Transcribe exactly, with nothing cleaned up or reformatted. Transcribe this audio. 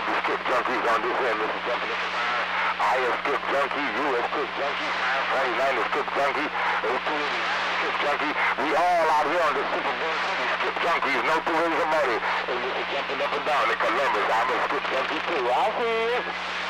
the skip junkies on this end, Mister Jumping up and down. I am skip junkie, you are skip junkie, five twenty-nine is skip junkie, eight two eighty-nine is skip junkie. We all out here on the Super Bowl City skip junkies, no two ways about it. And Mister Jumping up and down in Columbus, I'm a skip junkie too. I see it.